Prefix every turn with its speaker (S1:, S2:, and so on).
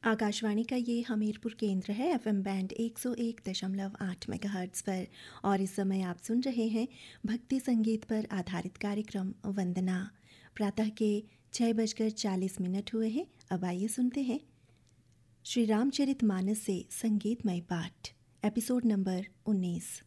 S1: आकाशवाणी का ये हमीरपुर केंद्र है। एफएम बैंड 101.8 मेगाहर्ट्ज़ पर और इस समय आप सुन रहे हैं भक्ति संगीत पर आधारित कार्यक्रम वंदना। प्रातः के 6:40 हुए हैं। अब आइए सुनते हैं श्री रामचरितमानस से संगीतमय पाठ, एपिसोड नंबर 19।